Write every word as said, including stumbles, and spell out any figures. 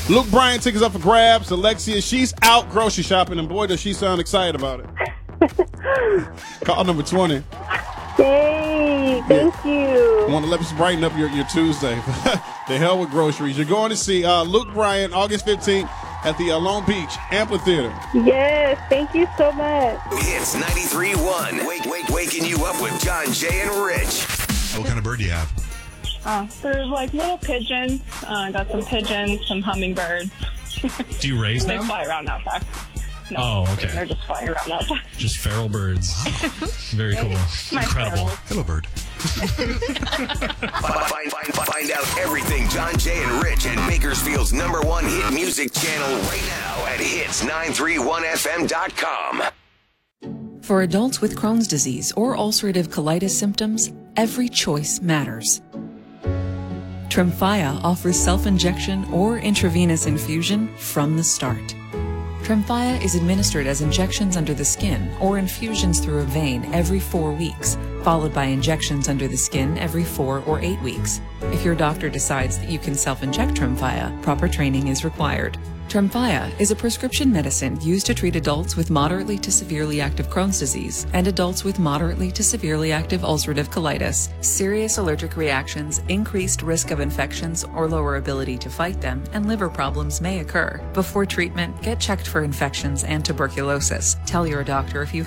Luke Bryan tickets up for grabs. Alexia, she's out grocery shopping, and boy, does she sound excited about it. Call number twenty. Yay, thank yeah. you. I want to let us brighten up your, your Tuesday. The hell with groceries. You're going to see uh, Luke Bryan August fifteenth at the uh, Long Beach Amphitheater. Yes, thank you so much. Hits ninety-three point one. Wake, wake, waking you up with John, Jay, and Rich. What kind of bird do you have? Uh, there's like little pigeons. I uh, got some pigeons, some hummingbirds. Do you raise they them? They fly around outside. No, oh, okay. They're just flying around outside. Just feral birds. Very cool. My Incredible. Feral. Hello, bird. find, find, find out everything John, Jay, and Rich and Bakersfield's number one hit music channel right now at hits nine three one f m dot com. For adults with Crohn's disease or ulcerative colitis symptoms, every choice matters. Tremfya offers self-injection or intravenous infusion from the start. Tremfya is administered as injections under the skin or infusions through a vein every four weeks, followed by injections under the skin every four or eight weeks. If your doctor decides that you can self-inject Tremfya, proper training is required. Tremfya is a prescription medicine used to treat adults with moderately to severely active Crohn's disease and adults with moderately to severely active ulcerative colitis. Serious allergic reactions, increased risk of infections or lower ability to fight them, and liver problems may occur. Before treatment, get checked for infections and tuberculosis. Tell your doctor if you